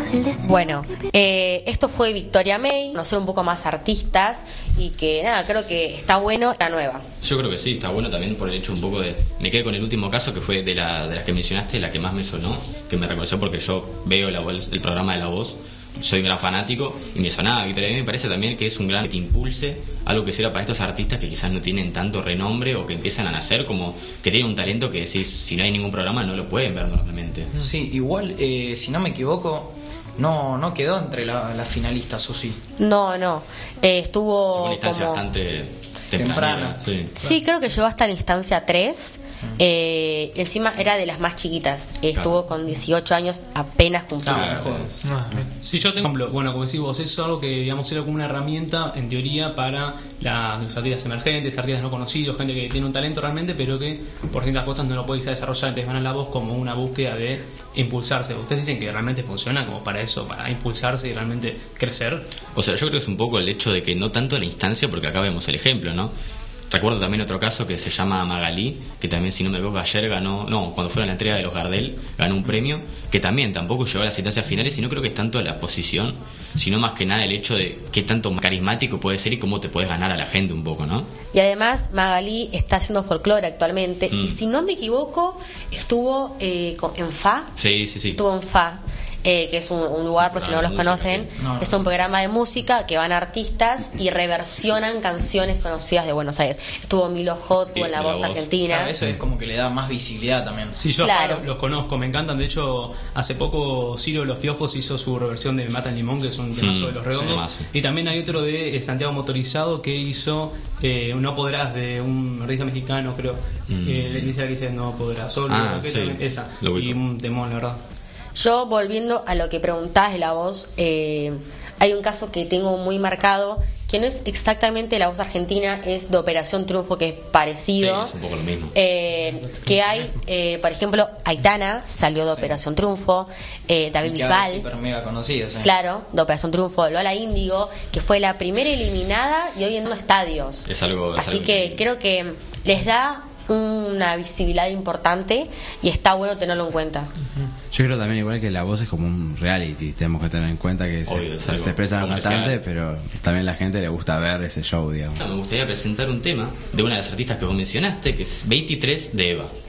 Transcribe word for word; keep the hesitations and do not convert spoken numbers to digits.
Bueno, eh, esto fue Victoria May, conocer un poco más artistas y que nada, creo que está bueno la nueva. Yo creo que sí, está bueno también por el hecho un poco de... Me quedé con el último caso que fue de, la, de las que mencionaste, la que más me sonó, que me reconoció porque yo veo la, el programa de La Voz, soy un gran fanático y me sonaba Victoria May. Me parece también que es un gran que te impulse algo que sirva para estos artistas que quizás no tienen tanto renombre o que empiezan a nacer, como que tienen un talento que si, si no hay ningún programa no lo pueden ver normalmente. Sí, igual, eh, si no me equivoco, no no quedó entre las la finalistas, ¿o sí? No, no, eh, estuvo Fue una instancia como... bastante temprana. Sí. Sí, creo que llegó hasta la instancia tres. Eh, encima era de las más chiquitas, eh, estuvo con dieciocho años apenas cumplidos. Ah, joder. Sí, yo tengo, bueno, como decís vos, es algo que, digamos, era como una herramienta, en teoría, para la, los artistas emergentes, artistas no conocidos, gente que tiene un talento realmente, pero que por ciertas cosas no lo puede quizá desarrollar, entonces van a La Voz como una búsqueda de impulsarse. ¿Ustedes dicen que realmente funciona como para eso, para impulsarse y realmente crecer? O sea, yo creo que es un poco el hecho de que no tanto la instancia, porque acá vemos el ejemplo, ¿no? Recuerdo también otro caso que se llama Magalí, que también, si no me equivoco, ayer ganó, no, cuando fue a la entrega de los Gardel, ganó un premio, que también tampoco llegó a las instancias finales, y no creo que es tanto la posición, sino más que nada el hecho de qué tanto carismático puede ser y cómo te puedes ganar a la gente un poco, ¿no? Y además Magalí está haciendo folclore actualmente, mm. y si no me equivoco, estuvo eh, en F A. Sí, sí, sí. Estuvo en F A. Eh, que es un, un lugar, por si no los conocen, no, no, es un programa de música que van artistas y reversionan canciones conocidas de Buenos Aires. Estuvo Milo J, tuvo en La Voz Argentina. Claro, eso es como que le da más visibilidad también. Sí, yo claro. los, los conozco, me encantan. De hecho, hace poco Ciro Los Piojos hizo su reversión de Mata el Limón, que es un temazo mm, de Los Redondos. Sí, y también hay otro de eh, Santiago Motorizado que hizo eh, No Podrás, de un artista mexicano, creo. Mm. Eh, le dice que dice No Podrás, solo ah, que sí. también, esa. Y un temón, la verdad. Yo, volviendo a lo que preguntás de La Voz, eh, hay un caso que tengo muy marcado, que no es exactamente La Voz Argentina, es de Operación Triunfo, que es parecido. Sí, es un poco lo mismo. Eh, que hay, eh, por ejemplo, Aitana salió de sí. Operación Triunfo, eh, David Bisbal, super mega conocido, ¿sí? Claro, de Operación Triunfo, Lola Índigo, que fue la primera eliminada y hoy en los estadios. Es algo, es Así algo que que... creo que les da una visibilidad importante y está bueno tenerlo en cuenta. Yo creo también igual que La Voz es como un reality, tenemos que tener en cuenta que Obvio, se, se expresa los cantantes, pero también a la gente le gusta ver ese show, digamos. Me gustaría presentar un tema de una de las artistas que vos mencionaste, que es veintitrés de Eva.